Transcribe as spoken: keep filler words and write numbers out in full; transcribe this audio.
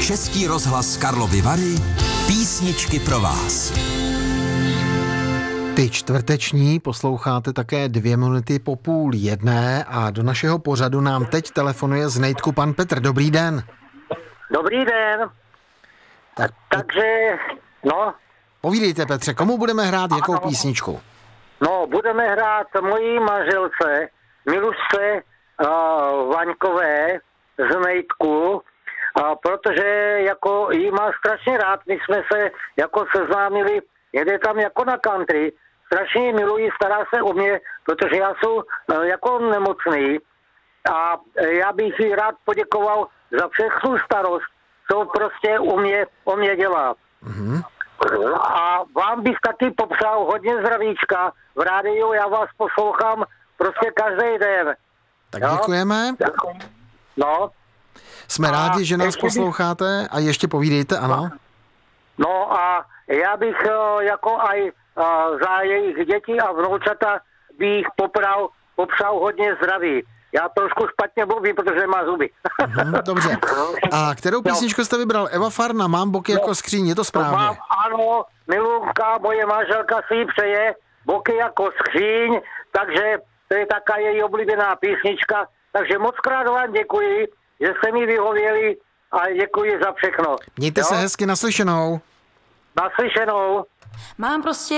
Český rozhlas Karlovy Vary, písničky pro vás. Ty čtvrteční posloucháte také dvě minuty po půl jedné a do našeho pořadu nám teď telefonuje z Nejtku pan Petr. Dobrý den. Dobrý den. Tak, Takže, no. Povídejte, Petře, komu budeme hrát, jakou ano. písničku? No, budeme hrát mojí manželce, Milušce uh, Vaňkové z Nejtku, uh, protože jako jí má strašně rád, my jsme se jako seznámili, jede tam jako na country, strašně milují, stará se o mě, protože já jsem uh, jako nemocný a já bych jí rád poděkoval za všechnu starost, co prostě u mě, o mě dělá. Mhm. A vám bych taky popřál hodně zdravíčka v rádiu, já vás poslouchám prostě každý den. Tak jo? děkujeme. No. Jsme A rádi, že nás ještě bych- posloucháte a ještě povídejte, ano. No a já bych eh, jako aj eh, za jejich děti a vnoučata bych popral, popřál hodně zdraví. Já trošku špatně mluvím, protože má zuby. Mhm, dobře. A kterou písničku jste vybral? Eva Farna, Mám boky jako skříň, je to správně? Mám, ano, Milunka, moje manželka si ji přeje, boky jako skříň, takže to je taká její oblíbená písnička. Takže moc krát vám děkuji, že jste mi vyhověli a děkuji za všechno. Mějte Jo? se hezky, naslyšenou. Naslyšenou. Mám prostě